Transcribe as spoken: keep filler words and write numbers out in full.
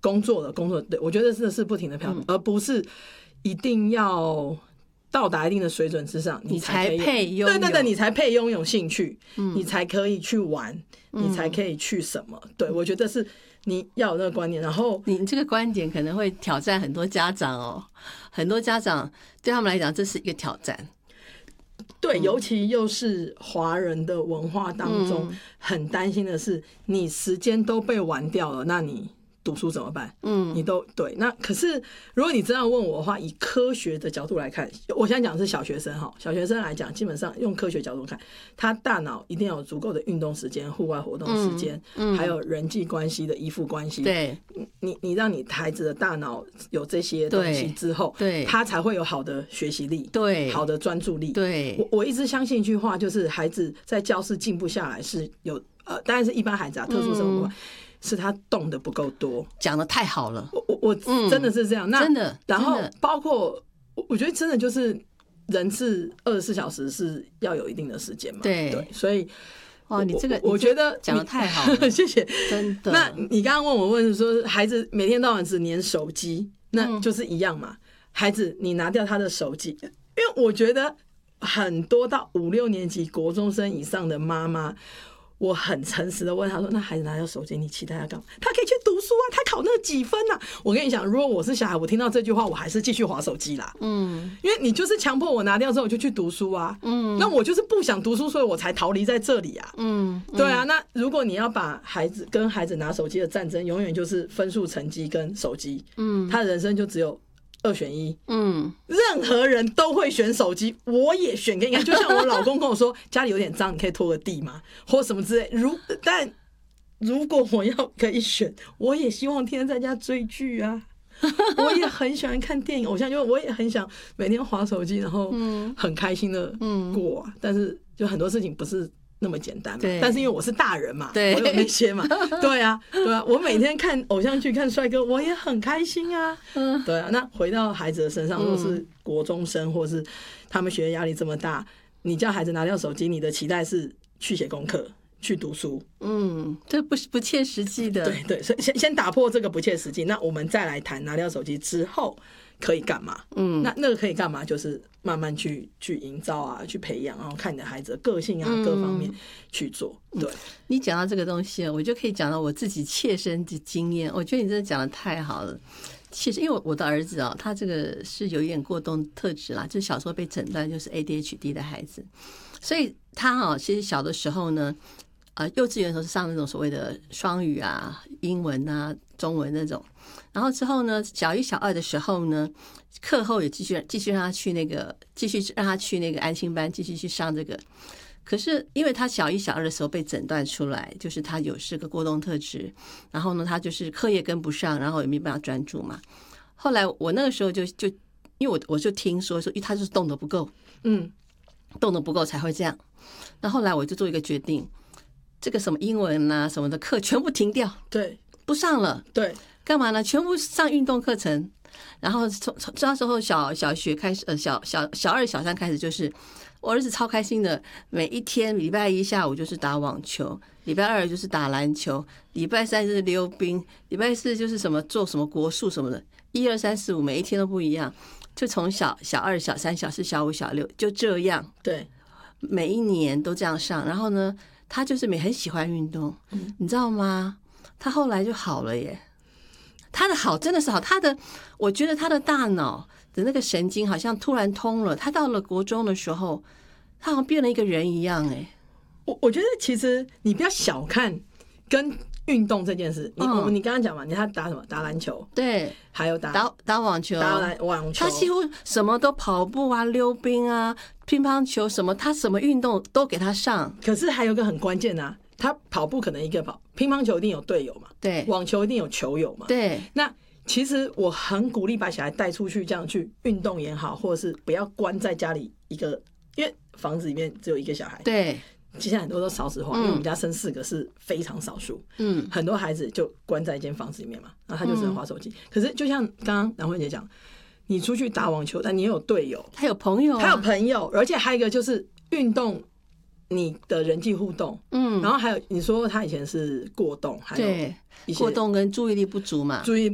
工作了，工作对，我觉得这是不停的漂，嗯、而不是一定要到达一定的水准之上， 你才配拥有， 对对对，你才配拥有兴趣， 嗯、 你才可以去玩，嗯、你才可以去什么？对，我觉得是你要有那个观念。然后你这个观点可能会挑战很多家长哦，很多家长对他们来讲这是一个挑战。 对，尤其又是华人的文化当中，嗯、很担心的是，你时间都被玩掉了，那你读书怎么办？嗯，你都对。那可是，如果你这样问我的话，以科学的角度来看，我现在讲的是小学生哈，小学生来讲，基本上用科学角度看，他大脑一定要有足够的运动时间、户外活动时间，嗯嗯、还有人际关系的依附关系。 对， 你你让你孩子的大脑有这些东西之后， 对， 他才会有好的学习力， 对， 好的专注力。 对， 我我一直相信一句话，就是孩子在教室静不下来是有呃，当然是一般孩子啊，特殊生活。嗯是他动的不够多， 讲的太好了， 我我我真的是这样，嗯、那真的， 然后包括我觉得真的就是人是二十四小时是要有一定的时间嘛， 对对，所以哇，你这个我觉得讲的太好了， 谢谢， 真的。 那你刚刚问我问说，孩子每天到晚只黏手机，那就是一样嘛？嗯、孩子，你拿掉他的手机，因为我觉得很多到五六年级国中生以上的妈妈。我很诚实的问他说：“那孩子拿掉手机，你期待他干嘛？他可以去读书啊，他考那几分啊？”我跟你讲，如果我是小孩，我听到这句话，我还是继续滑手机啦。嗯，因为你就是强迫我拿掉之后，我就去读书啊。嗯，那我就是不想读书，所以我才逃离在这里啊。嗯，对啊。那如果你要把孩子跟孩子拿手机的战争，永远就是分数、成绩跟手机。嗯，他的人生就只有。二选一，嗯，任何人都会选手机，我也选给你看。就像我老公跟我说，家里有点脏，你可以拖个地嘛，或什么之类。如但如果我要可以选，我也希望天天在家追剧啊，我也很喜欢看电影、偶像剧，我也很想每天滑手机，然后很开心的过、啊。但是就很多事情不是。那么简单嘛，但是因为我是大人嘛，我有那些嘛，对啊，对啊，我每天看偶像剧、看帅哥，我也很开心啊，对啊。那回到孩子的身上，如果是国中生，或是他们学业压力这么大，你叫孩子拿掉手机，你的期待是去写功课、去读书， 嗯，这不是不切实际的， 对对，所以先先打破这个不切实际，那我们再来谈拿掉手机之后可以干嘛？嗯，那那个可以干嘛？就是慢慢去去营造啊，去培养，然后看你的孩子的个性啊，嗯、各方面去做。对， 你讲到这个东西，我就可以讲到我自己切身的经验。我觉得你真的讲的太好了。其实，因为我的儿子啊，他这个是有一点过动特质啦，就是小时候被诊断就是 A D H D 的孩子，所以他啊，其实小的时候呢，呃，幼稚园的时候是上那种所谓的双语啊、英文啊、中文那种。然后之后呢，小一、小二的时候呢，课后也继续继续让他去那个，继续让他去那个安亲班，继续去上这个。可是因为他小一、小二的时候被诊断出来，就是他有是个过动特质，然后呢，他就是课业跟不上，然后也没办法专注嘛。后来我那个时候就就因为我我就听说说，因为他就是动得不够，嗯，动得不够才会这样。那后来我就做一个决定，这个什么英文啊什么的课全部停掉， 对， 不上了， 对。 干嘛呢？全部上运动课程，然后从从那时候小小学开始，呃，小小小二、小三开始，就是我儿子超开心的，每一天礼拜一下午就是打网球，礼拜二就是打篮球，礼拜三就是溜冰，礼拜四就是什么做什么国术什么的，一二三四五每一天都不一样，就从小小二、小三、小四、小五、小六就这样， 对， 每一年都这样上。然后呢，他就是每很喜欢运动，嗯、你知道吗？他后来就好了耶。他的好真的是好，他的我觉得他的大脑的那个神经好像突然通了。他到了国中的时候，他好像变了一个人一样哎。 我我觉得其实你不要小看跟运动这件事。你、嗯、你刚刚讲嘛，你他打什么？打篮球， 对， 还有打打打网球， 打网球， 他几乎什么都跑步啊、溜冰啊、乒乓球什么，他什么运动都给他上。 可是还有一个很关键啊。他跑步可能一个跑，乒乓球一定有队友嘛， 对， 网球一定有球友嘛， 对。那其实我很鼓励把小孩带出去，这样去运动也好，或者是不要关在家里一个，因为房子里面只有一个小孩， 对。 其实很多都少子化，嗯、因为我们家生四个是非常少数，嗯，很多孩子就关在一间房子里面嘛，然后他就只能滑手机。嗯、可是就像刚刚梁慧姐讲，你出去打网球，但你也有队友， 他有朋友、啊， 他有朋友，而且还有一个就是运动。你的人际互动，嗯，然后还有你说他以前是过动，还有对过动跟注意力不足嘛， 注意